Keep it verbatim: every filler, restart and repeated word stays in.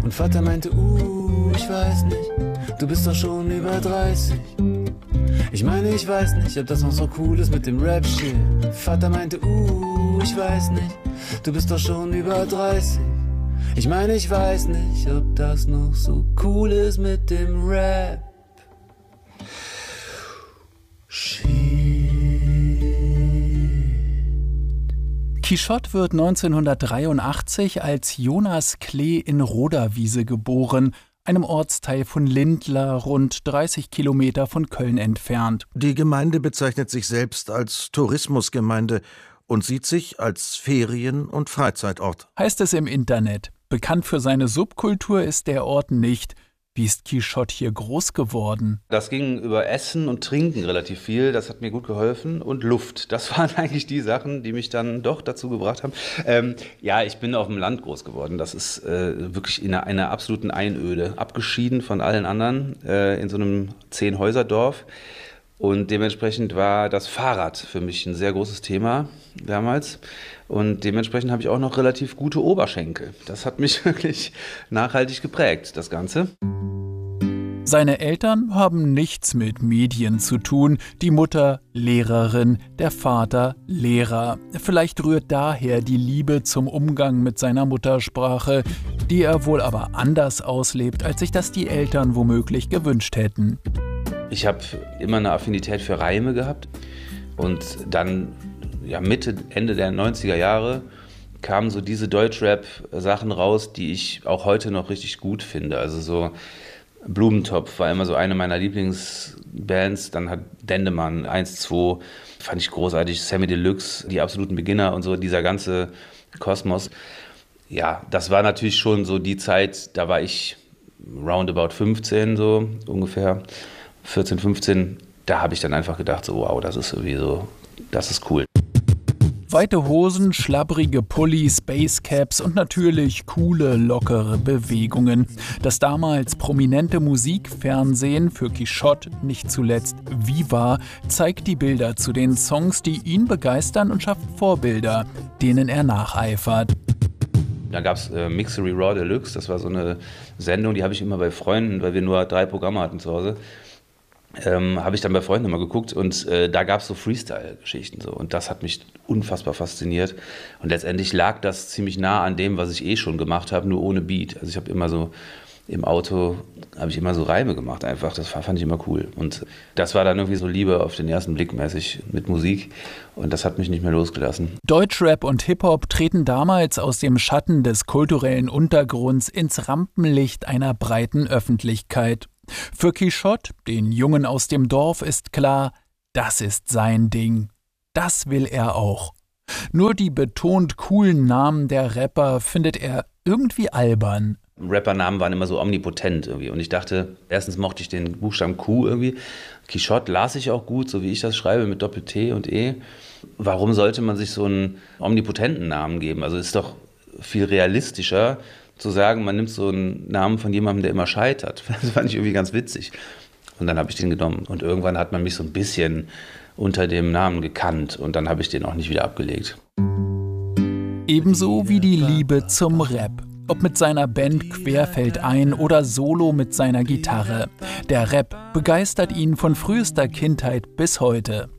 Und Vater meinte, uh, ich weiß nicht, du bist doch schon über dreißig. Ich meine, ich weiß nicht, ob das noch so cool ist mit dem Rap-Shit. Vater meinte, uh, ich weiß nicht, du bist doch schon über dreißig. Ich meine, ich weiß nicht, ob das noch so cool ist mit dem Rap. Shit. Quichotte wird neunzehnhundertdreiundachtzig als Jonas Klee in Rodawiese geboren, einem Ortsteil von Lindlar, rund dreißig Kilometer von Köln entfernt. Die Gemeinde bezeichnet sich selbst als Tourismusgemeinde und sieht sich als Ferien- und Freizeitort. Heißt es im Internet. Bekannt für seine Subkultur ist der Ort nicht. Wie ist Quichotte hier groß geworden? Das ging über Essen und Trinken relativ viel. Das hat mir gut geholfen. Und Luft. Das waren eigentlich die Sachen, die mich dann doch dazu gebracht haben. Ähm, ja, ich bin auf dem Land groß geworden. Das ist äh, wirklich in einer, einer absoluten Einöde. Abgeschieden von allen anderen äh, in so einem Zehn-Häuser-Dorf. Und dementsprechend war das Fahrrad für mich ein sehr großes Thema damals. Und dementsprechend habe ich auch noch relativ gute Oberschenkel. Das hat mich wirklich nachhaltig geprägt, das Ganze. Seine Eltern haben nichts mit Medien zu tun. Die Mutter Lehrerin, der Vater Lehrer. Vielleicht rührt daher die Liebe zum Umgang mit seiner Muttersprache, die er wohl aber anders auslebt, als sich das die Eltern womöglich gewünscht hätten. Ich habe immer eine Affinität für Reime gehabt und dann ja, Mitte, Ende der neunziger Jahre kamen so diese Deutschrap-Sachen raus, die ich auch heute noch richtig gut finde. Also so Blumentopf war immer so eine meiner Lieblingsbands. Dann hat Dendemann eins, zwei, fand ich großartig. Sammy Deluxe, die absoluten Beginner und so, dieser ganze Kosmos. Ja, das war natürlich schon so die Zeit, da war ich roundabout fünfzehn so ungefähr, vierzehn, fünfzehn. Da habe ich dann einfach gedacht, so wow, das ist irgendwie so, das ist cool. Weite Hosen, schlabbrige Pullis, Basecaps und natürlich coole, lockere Bewegungen. Das damals prominente Musikfernsehen, für Quichotte nicht zuletzt Viva, zeigt die Bilder zu den Songs, die ihn begeistern und schafft Vorbilder, denen er nacheifert. Da gab es äh, Mixery Raw Deluxe, das war so eine Sendung, die habe ich immer bei Freunden, weil wir nur drei Programme hatten zu Hause. Ähm, habe ich dann bei Freunden immer geguckt und äh, da gab es so Freestyle-Geschichten so und das hat mich unfassbar fasziniert und letztendlich lag das ziemlich nah an dem, was ich eh schon gemacht habe, nur ohne Beat. Also ich habe immer so im Auto, habe ich immer so Reime gemacht einfach, das fand ich immer cool und das war dann irgendwie so Liebe auf den ersten Blick mäßig mit Musik und das hat mich nicht mehr losgelassen. Deutschrap und Hip-Hop treten damals aus dem Schatten des kulturellen Untergrunds ins Rampenlicht einer breiten Öffentlichkeit. Für Quichotte, den Jungen aus dem Dorf, ist klar, das ist sein Ding. Das will er auch. Nur die betont coolen Namen der Rapper findet er irgendwie albern. Rappernamen waren immer so omnipotent irgendwie und ich dachte, erstens mochte ich den Buchstaben Q irgendwie. Quichotte las ich auch gut, so wie ich das schreibe mit Doppel-T und E. Warum sollte man sich so einen omnipotenten Namen geben? Also ist doch viel realistischer, zu sagen, man nimmt so einen Namen von jemandem, der immer scheitert. Das fand ich irgendwie ganz witzig. Und dann habe ich den genommen. Und irgendwann hat man mich so ein bisschen unter dem Namen gekannt. Und dann habe ich den auch nicht wieder abgelegt. Ebenso wie die Liebe zum Rap. Ob mit seiner Band Querfeldein oder solo mit seiner Gitarre. Der Rap begeistert ihn von frühester Kindheit bis heute.